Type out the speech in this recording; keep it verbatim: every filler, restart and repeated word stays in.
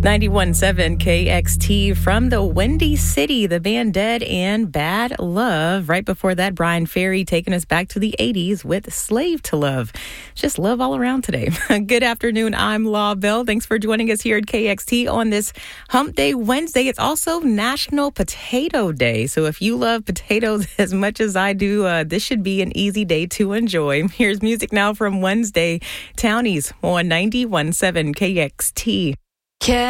ninety-one point seven K X T from the Windy City, the band Dead and Bad Love. Right before that, Brian Ferry taking us back to the eighties with Slave to Love. Just love all around today. Good afternoon. I'm Law Bell. Thanks for joining us here at K X T on this Hump Day Wednesday. It's also National Potato Day. So if you love potatoes as much as I do, uh, this should be an easy day to enjoy. Here's music now from Wednesday. Townies on ninety-one point seven K X T.